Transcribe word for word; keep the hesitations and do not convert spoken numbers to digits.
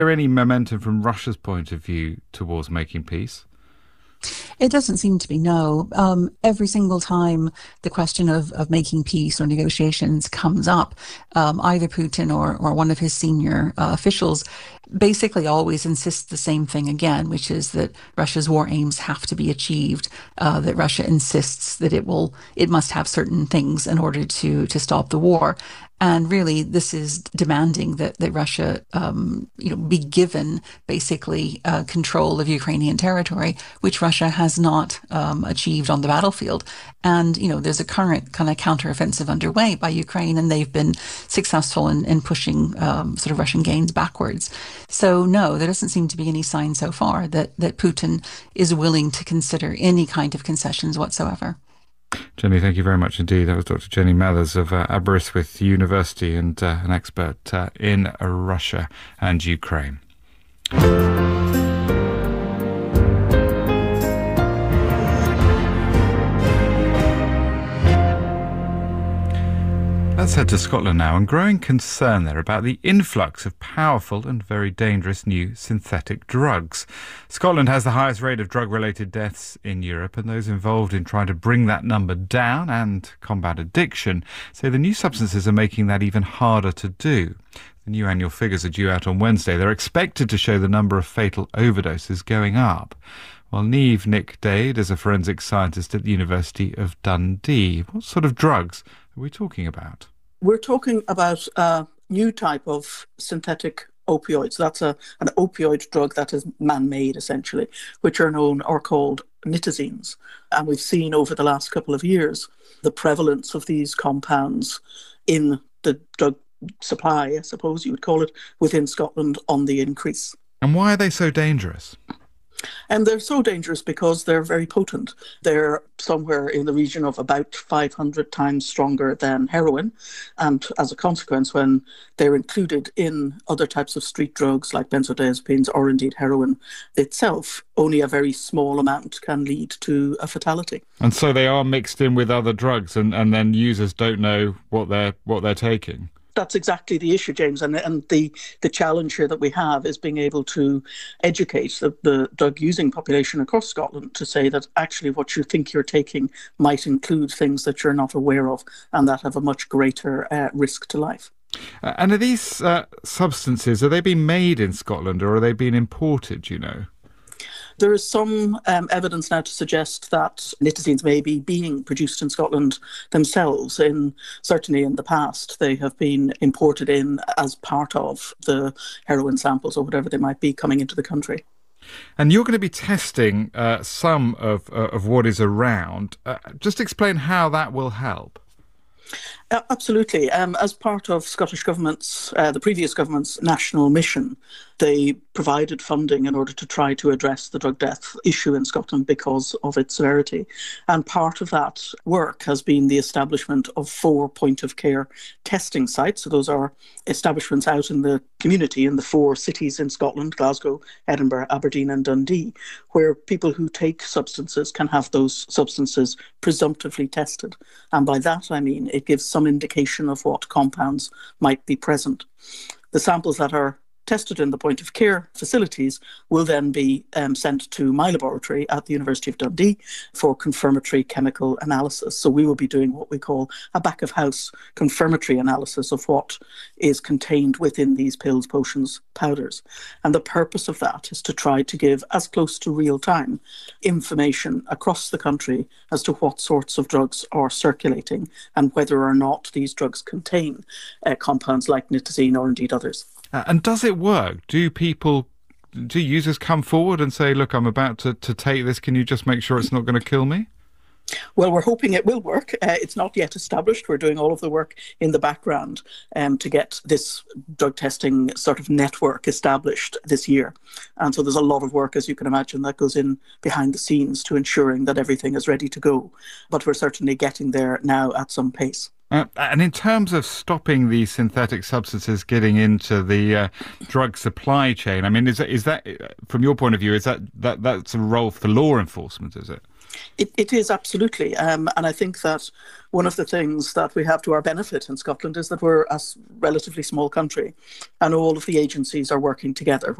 there any momentum from Russia's point of view towards making peace? It doesn't seem to be, no. Um, every single time the question of, of making peace or negotiations comes up, um, either Putin or, or one of his senior uh, officials basically always insists the same thing again, which is that Russia's war aims have to be achieved, uh, that Russia insists that it will, it must have certain things in order to, to stop the war. And really, this is demanding that, that Russia, um, you know, be given basically uh, control of Ukrainian territory, which Russia has not um, achieved on the battlefield. And, you know, there's a current kind of counteroffensive underway by Ukraine, and they've been successful in, in pushing um, sort of Russian gains backwards. So, no, there doesn't seem to be any sign so far that, that Putin is willing to consider any kind of concessions whatsoever. Jenny, thank you very much indeed. That was Doctor Jenny Mathers of uh, Aberystwyth University and uh, an expert uh, in uh, Russia and Ukraine. Let's head to Scotland now, and growing concern there about the influx of powerful and very dangerous new synthetic drugs. Scotland has the highest rate of drug-related deaths in Europe, and those involved in trying to bring that number down and combat addiction say the new substances are making that even harder to do. The new annual figures are due out on Wednesday. They're expected to show the number of fatal overdoses going up. Well, Niamh Nic Dade is a forensic scientist at the University of Dundee. What sort of drugs are we talking about? We're talking about a new type of synthetic opioids. That's a, an opioid drug that is man-made, essentially, which are known or called nitazines. And we've seen over the last couple of years the prevalence of these compounds in the drug supply, I suppose you would call it, within Scotland on the increase. And why are they so dangerous? And they're so dangerous because they're very potent. They're somewhere in the region of about five hundred times stronger than heroin. And as a consequence, when they're included in other types of street drugs like benzodiazepines or indeed heroin itself, only a very small amount can lead to a fatality. And so they are mixed in with other drugs, and, and then users don't know what they're what they're taking. That's exactly the issue, James. And, and the, the challenge here that we have is being able to educate the, the drug-using population across Scotland to say that actually what you think you're taking might include things that you're not aware of and that have a much greater uh, risk to life. Uh, and are these uh, substances, are they being made in Scotland or are they being imported, do you know? There is some um, evidence now to suggest that nitazines may be being produced in Scotland themselves. In certainly in the past, they have been imported in as part of the heroin samples or whatever they might be coming into the country. And you're going to be testing uh, some of uh, of what is around. Uh, just explain how that will help. Uh, absolutely. Um, as part of Scottish Government's, uh, the previous government's national mission, they provided funding in order to try to address the drug death issue in Scotland because of its severity. And part of that work has been the establishment of four point-of-care testing sites. So those are establishments out in the community in the four cities in Scotland, Glasgow, Edinburgh, Aberdeen and Dundee, where people who take substances can have those substances presumptively tested. And by that I mean it gives some indication of what compounds might be present. The samples that are tested in the point-of-care facilities will then be um, sent to my laboratory at the University of Dundee for confirmatory chemical analysis. So we will be doing what we call a back-of-house confirmatory analysis of what is contained within these pills, potions, powders. And the purpose of that is to try to give as close to real-time information across the country as to what sorts of drugs are circulating and whether or not these drugs contain uh, compounds like nitazene or indeed others. Uh, and does it work? Do people, do users come forward and say, look, I'm about to, to take this, can you just make sure it's not going to kill me? Well, we're hoping it will work. Uh, it's not yet established. We're doing all of the work in the background um, to get this drug testing sort of network established this year. And so there's a lot of work, as you can imagine, that goes in behind the scenes to ensuring that everything is ready to go. But we're certainly getting there now at some pace. Uh, and in terms of stopping these synthetic substances getting into the uh, drug supply chain, I mean, is that, is that, from your point of view, is that, that that's a role for law enforcement, is it? It, it is, absolutely. Um, and I think that one of the things that we have to our benefit in Scotland is that we're a relatively small country and all of the agencies are working together.